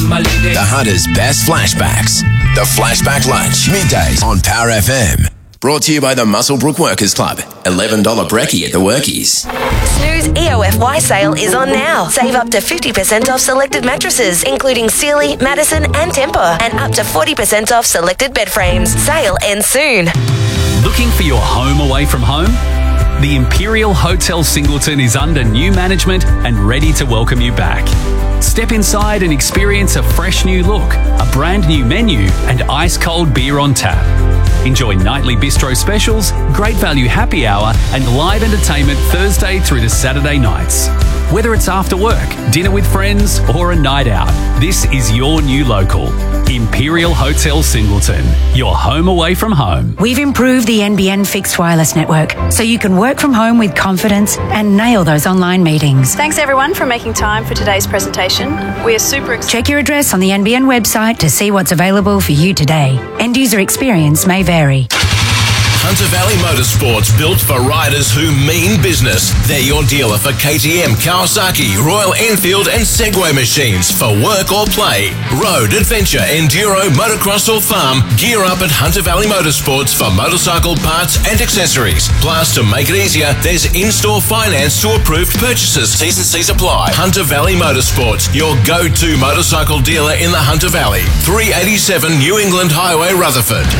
The Hunter's best flashbacks. The Flashback Lunch, middays on Power FM. Brought to you by the Muswellbrook Workers Club. $11 brekkie at the Workies. Snooze EOFY sale is on now. Save up to 50% off selected mattresses, including Sealy, Madison and Tempur, and up to 40% off selected bed frames. Sale ends soon. Looking for your home away from home? The Imperial Hotel Singleton is under new management and ready to welcome you back. Step inside and experience a fresh new look, a brand new menu and ice-cold beer on tap. Enjoy nightly bistro specials, great value happy hour and live entertainment Thursday through to Saturday nights. Whether it's after work, dinner with friends or a night out, this is your new local. Imperial Hotel Singleton, your home away from home. We've improved the NBN fixed wireless network so you can work from home with confidence and nail those online meetings. Thanks everyone for making time for today's presentation. We are super excited. Check your address on the NBN website to see what's available for you today. End user experience may vary. Hunter Valley Motorsports, built for riders who mean business. They're your dealer for KTM, Kawasaki, Royal Enfield and Segway machines for work or play. Road, adventure, enduro, motocross or farm, gear up at Hunter Valley Motorsports for motorcycle parts and accessories. Plus, to make it easier, there's in-store finance to approved purchases. T's and C's apply. Hunter Valley Motorsports, your go-to motorcycle dealer in the Hunter Valley. 387 New England Highway, Rutherford.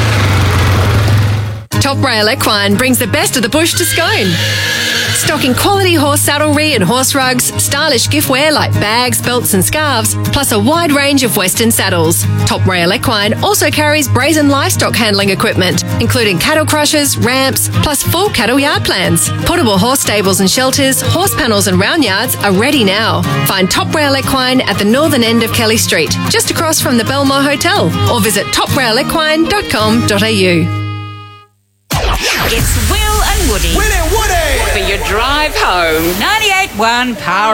Top Rail Equine brings the best of the bush to Scone. Stocking quality horse saddlery and horse rugs, stylish giftware like bags, belts and scarves, plus a wide range of Western saddles. Top Rail Equine also carries brazen livestock handling equipment, including cattle crushers, ramps, plus full cattle yard plans. Portable horse stables and shelters, horse panels and round yards are ready now. Find Top Rail Equine at the northern end of Kelly Street, just across from the Belmore Hotel, or visit toprailequine.com.au. It's Will and Woody. Will and Woody! For your drive home. 98.1 Power